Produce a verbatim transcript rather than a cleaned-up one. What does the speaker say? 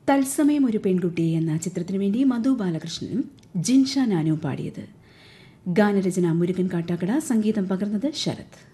തത്സമയം ഒരു പെൺകുട്ടി എന്ന ചിത്രത്തിനു വേണ്ടി മധു ബാലകൃഷ്ണനും ജിൻഷ നാനുവും പാടിയത്. ഗാനരചന മുരുകൻ കാട്ടാക്കട, സംഗീതം പകർന്നത് ശരത്.